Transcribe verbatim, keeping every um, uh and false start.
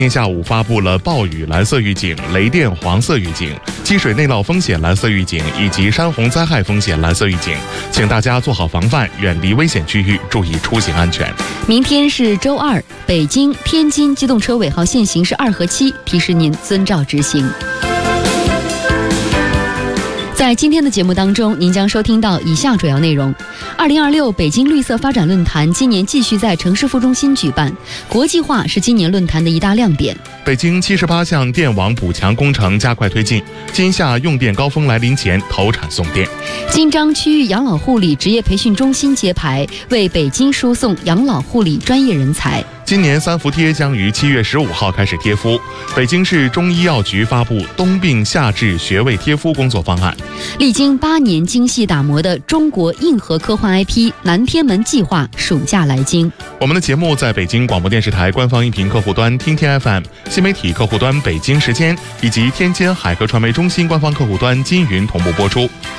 今天下午发布了暴雨蓝色预警、雷电黄色预警、积水内涝风险蓝色预警以及山洪灾害风险蓝色预警，请大家做好防范，远离危险区域，注意出行安全。 明天是周二，北京、天津机动车尾号限行是二和七，提示您遵照执行。在今天的节目当中，您将收听到以下主要内容：二零二六北京绿色发展论坛今年继续在城市副中心举办，国际化是今年论坛的一大亮点。 北京七十八项电网补强工程加快推进，今夏用电高峰来临前投产送电。 金章区域养老护理职业培训中心揭牌，为北京输送养老护理专业人才。 今年三伏贴将于七月十五号开始贴敷。北京市中医药局发布冬病夏治穴位贴敷工作方案。 历经八年精细打磨的中国硬核科幻 I P《南天门计划》暑假来京。 我们的节目在北京广播电视台官方音频客户端听天 F M、新媒体客户端北京时间以及天津海科传媒中心官方客户端金云同步播出。